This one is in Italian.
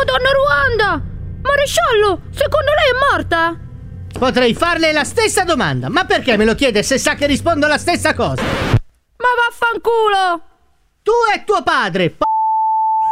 Madonna Ruanda! Maresciallo, secondo lei è morta? Potrei farle la stessa domanda, ma perché me lo chiede se sa che rispondo la stessa cosa? Ma vaffanculo! Tu e tuo padre,